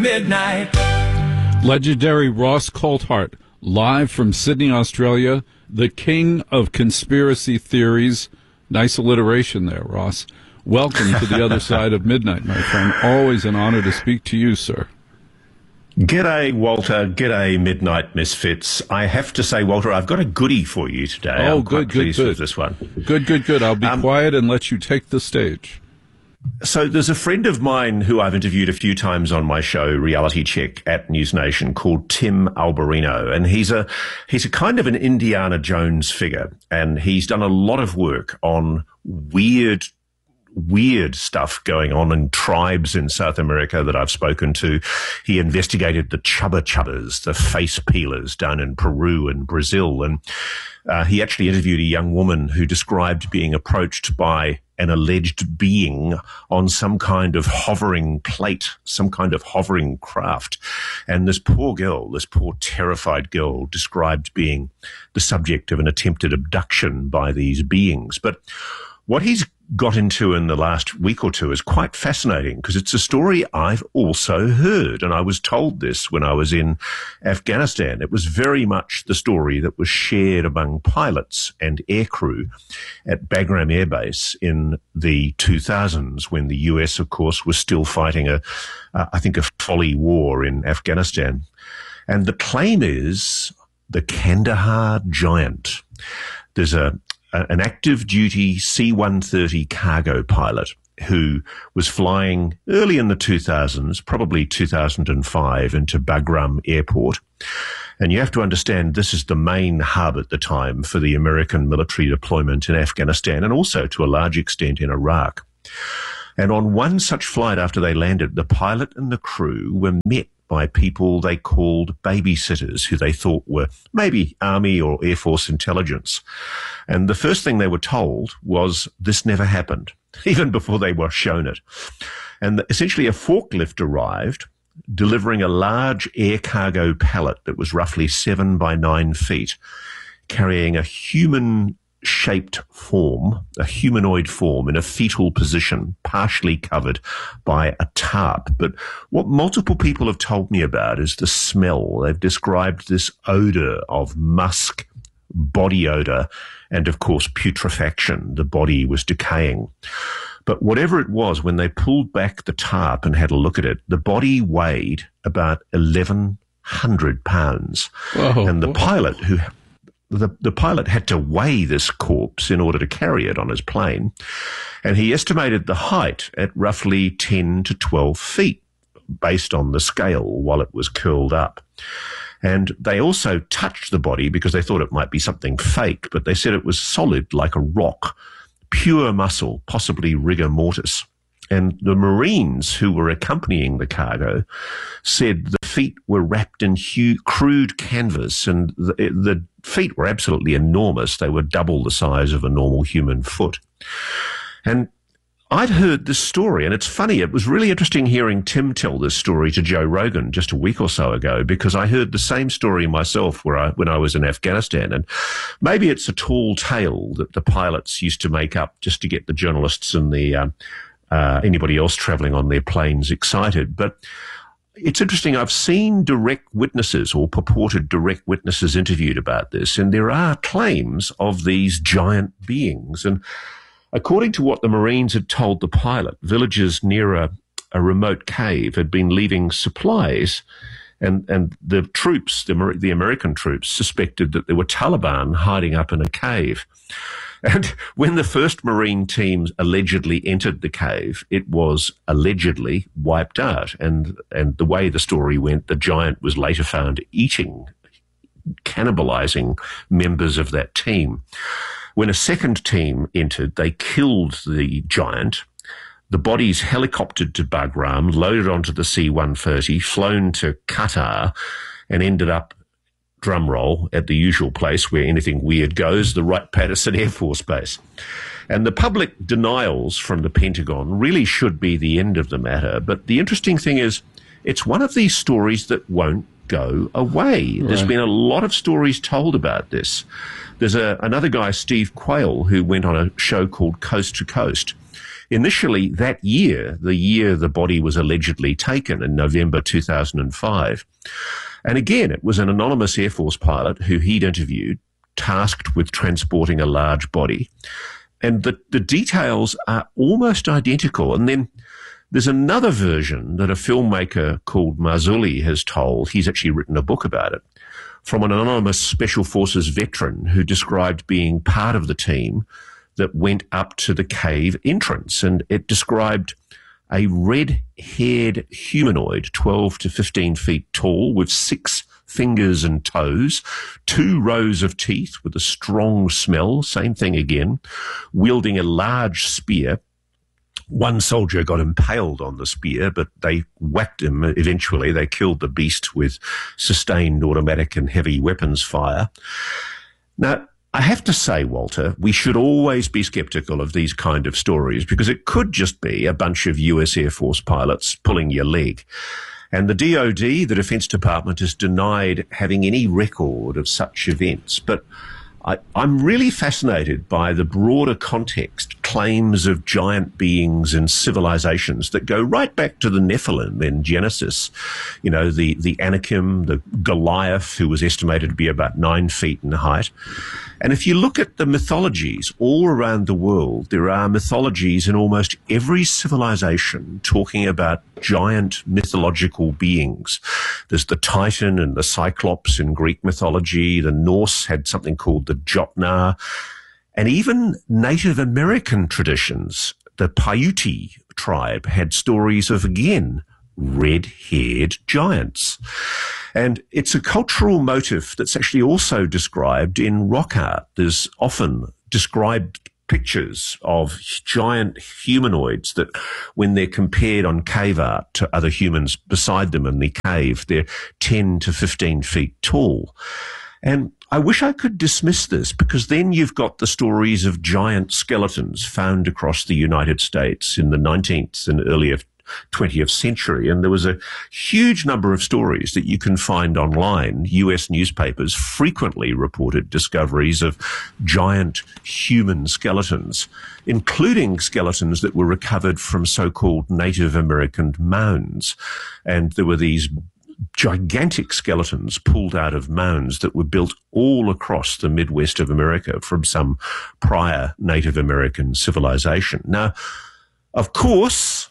Midnight. Legendary Ross Coulthart, live from Sydney, Australia, the king of conspiracy theories. Nice alliteration there, Ross. Welcome to the other side of midnight, my friend. Always an honor to speak to you, sir. G'day, Walter. G'day, Midnight Misfits. I have to say, Walter, I've got a goodie for you today. Oh, I'm quite pleased good. with this one. Good. I'll be quiet and let you take the stage. So there's a friend of mine who I've interviewed a few times on my show, Reality Check at News Nation, called Tim Alberino. And he's a kind of an Indiana Jones figure. And he's done a lot of work on weird stuff going on in tribes in South America that I've spoken to. He investigated the chubba chubbas, the face peelers down in Peru and Brazil. And he actually interviewed a young woman who described being approached by an alleged being on some kind of hovering plate, some kind of hovering craft. And this poor terrified girl, described being the subject of an attempted abduction by these beings. But what he's got into in the last week or two is quite fascinating, because it's a story I've also heard, and I was told this when I was in Afghanistan. It was very much the story that was shared among pilots and aircrew at Bagram Air Base in the 2000s, when the US, of course, was still fighting a folly war in Afghanistan. And the claim is the Kandahar Giant. There's an active duty C-130 cargo pilot who was flying early in the 2000s, probably 2005, into Bagram Airport. And you have to understand, this is the main hub at the time for the American military deployment in Afghanistan, and also to a large extent in Iraq. And on one such flight after they landed, the pilot and the crew were met by people they called babysitters, who they thought were maybe Army or Air Force intelligence. And the first thing they were told was this never happened, even before they were shown it. And essentially a forklift arrived, delivering a large air cargo pallet that was roughly 7 by 9 feet, carrying a human-shaped form, a humanoid form in a fetal position, partially covered by a tarp. But what multiple people have told me about is the smell. They've described this odor of musk, body odor, and of course putrefaction. The body was decaying. But whatever it was, when they pulled back the tarp and had a look at it, the body weighed about 1,100 pounds. Whoa, and the whoa. pilot who... The pilot had to weigh this corpse in order to carry it on his plane, and he estimated the height at roughly 10 to 12 feet based on the scale while it was curled up. And they also touched the body because they thought it might be something fake, but they said it was solid like a rock, pure muscle, possibly rigor mortis. And the Marines who were accompanying the cargo said the feet were wrapped in crude canvas, and the feet were absolutely enormous. They were double the size of a normal human foot. And I'd heard this story, and it's funny, it was really interesting hearing Tim tell this story to Joe Rogan just a week or so ago, because I heard the same story myself when I was in Afghanistan. And maybe it's a tall tale that the pilots used to make up just to get the journalists and the anybody else traveling on their planes excited. But it's interesting. I've seen direct witnesses or purported direct witnesses interviewed about this, and there are claims of these giant beings. And according to what the Marines had told the pilot, villagers near a remote cave had been leaving supplies, and the troops, the American troops, suspected that there were Taliban hiding up in a cave. And when the first Marine team allegedly entered the cave, it was allegedly wiped out. And the way the story went, the giant was later found cannibalizing members of that team. When a second team entered, they killed the giant. The bodies helicoptered to Bagram, loaded onto the C-130, flown to Qatar, and ended up, drumroll, at the usual place where anything weird goes, the Wright-Patterson Air Force Base. And the public denials from the Pentagon really should be the end of the matter. But the interesting thing is, it's one of these stories that won't go away. Right. There's been a lot of stories told about this. There's another guy, Steve Quayle, who went on a show called Coast to Coast. initially that year, the year the body was allegedly taken in November 2005. And again, it was an anonymous Air Force pilot who he'd interviewed, tasked with transporting a large body. And the details are almost identical. And then there's another version that a filmmaker called Marzulli has told. He's actually written a book about it, from an anonymous Special Forces veteran who described being part of the team that went up to the cave entrance. And it described a red-haired humanoid, 12 to 15 feet tall, with 6 fingers and toes, 2 rows of teeth with a strong smell, same thing again, wielding a large spear. One soldier got impaled on the spear, but they whacked him eventually. They killed the beast with sustained automatic and heavy weapons fire. Now, I have to say, Walter, we should always be skeptical of these kind of stories because it could just be a bunch of US Air Force pilots pulling your leg. And the DOD, the Defense Department, has denied having any record of such events. But I'm really fascinated by the broader context, claims of giant beings and civilizations that go right back to the Nephilim in Genesis. You know, the Anakim, the Goliath, who was estimated to be about 9 feet in height. And if you look at the mythologies all around the world, there are mythologies in almost every civilization talking about giant mythological beings. There's the Titan and the Cyclops in Greek mythology. The Norse had something called the Jotnar. And even Native American traditions, the Paiute tribe, had stories of, again, red-haired giants. And it's a cultural motif that's actually also described in rock art. There's often described pictures of giant humanoids that, when they're compared on cave art to other humans beside them in the cave, they're 10 to 15 feet tall. And I wish I could dismiss this, because then you've got the stories of giant skeletons found across the United States in the 19th and earlier 20th century. And there was a huge number of stories that you can find online. US newspapers frequently reported discoveries of giant human skeletons, including skeletons that were recovered from so-called Native American mounds. And there were these gigantic skeletons pulled out of mounds that were built all across the Midwest of America from some prior Native American civilization. Now, of course,